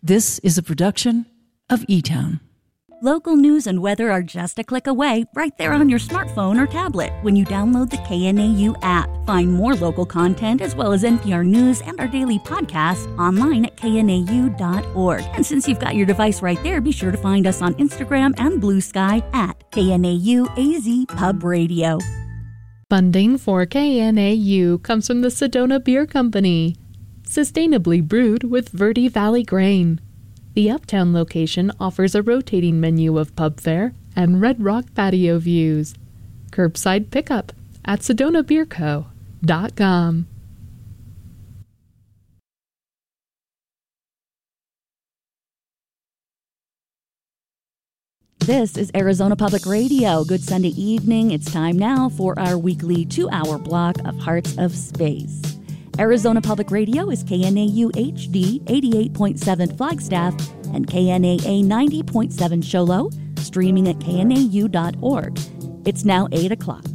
This is a production of eTown. Local news and weather are just a click away right there on your smartphone or tablet when you download the KNAU app. Find more local content as well as NPR News and our daily podcast online at knau.org. And since you've got your device right there, be sure to find us on Instagram and Blue Sky at KNAU AZ Pub Radio. Funding for KNAU comes from the Sedona Beer Company. Sustainably brewed with Verde Valley grain. The Uptown location offers a rotating menu of pub fare and Red Rock patio views. Curbside pickup at SedonaBeerCo.com. This is Arizona Public Radio. Good Sunday evening. It's time now for our weekly 2-hour block of Hearts of Space. Arizona Public Radio is KNAU HD 88.7 Flagstaff and KNAA 90.7 Show Low, streaming at knau.org. It's now 8 o'clock.